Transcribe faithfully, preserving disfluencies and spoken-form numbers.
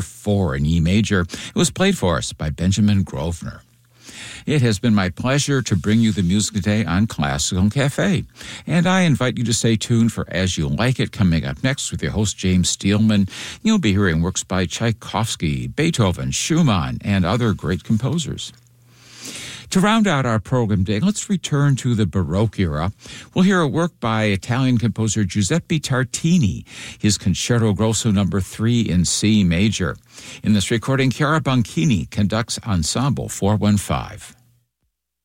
four in E major. It was played for us by Benjamin Grosvenor. It has been my pleasure to bring you the music today on Classical Cafe, and I invite you to stay tuned for As You Like It coming up next with your host James Steelman. You'll be hearing works by Tchaikovsky, Beethoven, Schumann, and other great composers. To round out our program today, let's return to the Baroque era. We'll hear a work by Italian composer Giuseppe Tartini, his Concerto Grosso number three in C major. In this recording, Chiara Bonchini conducts Ensemble four one five.